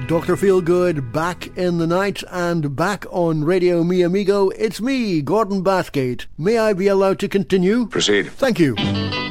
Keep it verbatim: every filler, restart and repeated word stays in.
Doctor Feelgood back in the night and back on Radio Mi Amigo. It's me, Gordon Bathgate. May I be allowed to continue? Proceed. Thank you.